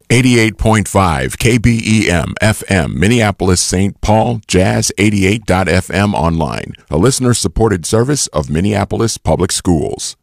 88.5 KBEM FM, Minneapolis, St. Paul, Jazz 88.FM online, a listener-supported service of Minneapolis Public Schools.